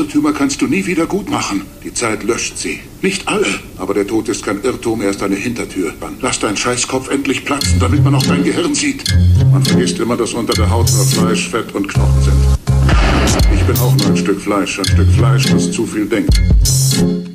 Irrtümer kannst du nie wieder gut machen. Die Zeit löscht sie. Nicht alle, aber der Tod ist kein Irrtum, er ist eine Hintertür. Dann lass deinen Scheißkopf endlich platzen, damit man auch dein Gehirn sieht. Man vergisst immer, dass unter der Haut nur Fleisch, Fett und Knochen sind. Ich bin auch nur ein Stück Fleisch, das zu viel denkt.